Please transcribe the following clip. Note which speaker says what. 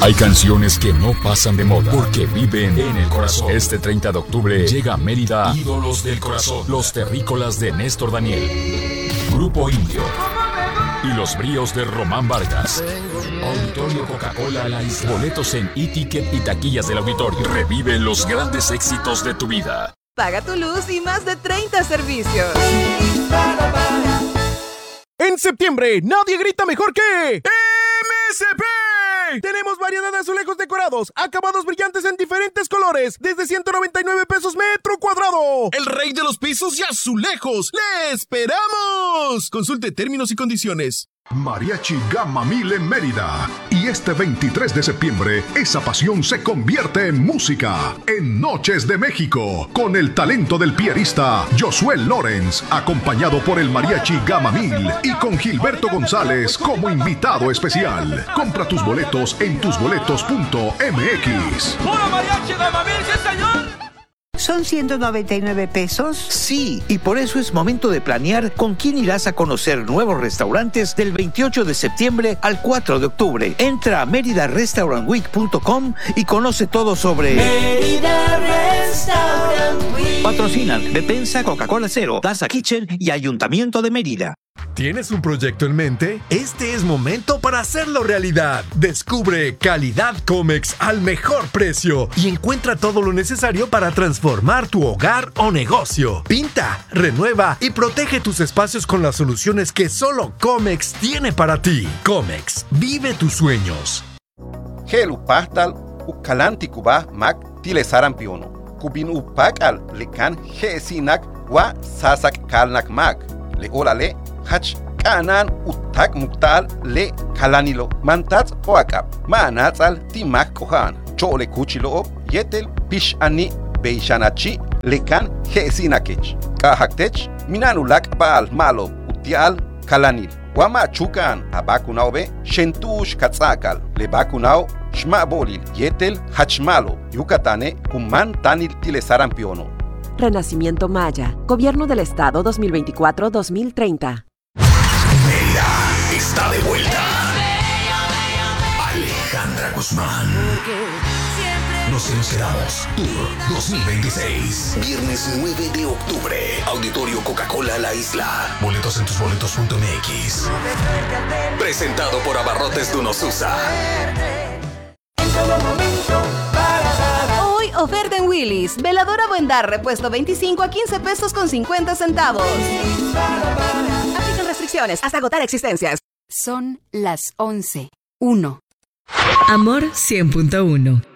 Speaker 1: Hay canciones que no pasan de moda porque viven en el corazón. Este 30 de octubre llega a Mérida Ídolos del Corazón, Los Terrícolas de Néstor Daniel, Grupo Indio y Los Bríos de Román Vargas. Auditorio Coca-Cola La Isla. Boletos en e-ticket y taquillas del auditorio. Revive los grandes éxitos de tu vida.
Speaker 2: Paga tu luz y más de 30 servicios.
Speaker 3: En septiembre, nadie grita mejor que MSP. Tenemos variedad de azulejos decorados, acabados brillantes en diferentes colores, desde 199 pesos metro cuadrado. El rey de los pisos y azulejos. ¡Le esperamos! Consulte términos y condiciones.
Speaker 4: Mariachi Gamma 1000 en Mérida. Y este 23 de septiembre, esa pasión se convierte en música. En Noches de México, con el talento del pianista Josué Lawrence, acompañado por el Mariachi Gamma 1000 y con Gilberto González como invitado especial. Compra tus boletos en tusboletos.mx.
Speaker 5: ¡Puro Mariachi Gamma 1000, sí, señor!
Speaker 6: ¿Son 199 pesos?
Speaker 7: Sí, y por eso es momento de planear con quién irás a conocer nuevos restaurantes del 28 de septiembre al 4 de octubre. Entra a meridarestaurantweek.com y conoce todo sobre
Speaker 5: Mérida Restaurant Week.
Speaker 7: Patrocinan Bepensa, Coca-Cola Cero, Daza Kitchen y Ayuntamiento de Mérida.
Speaker 8: ¿Tienes un proyecto en mente? Este es momento para hacerlo realidad. Descubre Calidad Comex al mejor precio y encuentra todo lo necesario para transformar tu hogar o negocio. Pinta, renueva y protege tus espacios con las soluciones que solo Comex tiene para ti. Comex, vive tus sueños.
Speaker 9: Helu Pahtal, Ukalanti Kuba, Mac, Tilesarampion. Kubin Upakal, Lekan, Hesinak, Wa, Sasak Kalnak Mac. Le Orale, Hach Kanan Utak Muktal Le Kalanilo Mantats Oakap Manatzal Timak Kohan Chole Kuchilo Yetel Pish Ani Beishanachi Lekan Hesinakech Kahaktech Minanulak Baal Malo Utial Kalanil Wama Chukan Abakunaube Shentush Katzakal Le Bakunao Shmabolil Yetel Hachmalo Yucatane Kuman Tanil Tilesarampiano.
Speaker 2: Renacimiento Maya, Gobierno del Estado 2024-2030.
Speaker 1: Mérida está de vuelta. Alejandra Guzmán. Nos encerramos. Tour 2026. Viernes 9 de octubre. Auditorio Coca-Cola La Isla. Boletos en tusboletos.mx. Presentado por Abarrotes Dunosusa.
Speaker 2: Hoy oferta en Willy's. Veladora Buendar, repuesto 25 a 15 pesos con 50 centavos. Aplican restricciones hasta agotar existencias.
Speaker 10: Son las 11:01.
Speaker 11: Amor 100.1